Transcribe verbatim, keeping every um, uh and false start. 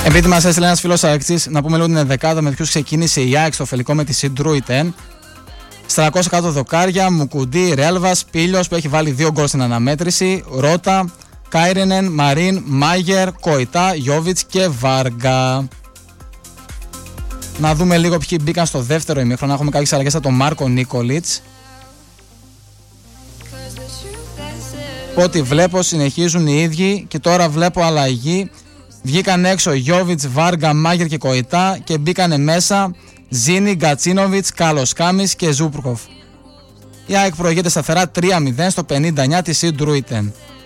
Επειδή μας έστειλε ένας φίλος Αλεξής, να πούμε λίγο την δεκάδα με ποιους ξεκίνησε η ΑΕΚ στο φιλικό με τη Σιντρούιτεν. Στα τριακόσια κάτω δοκάρια, Μουκουντή, Ρέλβας, Πίλιος που έχει βάλει δύο γκολ στην αναμέτρηση, Ρότα, Κάιρενεν, Μαρίν, Μάγερ, Κοϊτά, Γιόβιτς και Βάργα. Να δούμε λίγο ποιοι μπήκαν στο δεύτερο ημίχρονο. Έχουμε κάποιες αλλαγές από τον Μάρκο Νίκολιτς. Από ό,τι βλέπω συνεχίζουν οι ίδιοι και τώρα βλέπω αλλαγή. Βγήκαν έξω Γιόβιτς, Βάργα, Μάγερ και Κοϊτά και μπήκανε μέσα Ζίνι, Γκατσίνοβιτς, Κάλος Κάμις και Ζούπρκοφ. Η ΑΕΚ προηγείται σταθερά τρία μηδέν στο πενήντα εννιά της Σιντρούιτεν.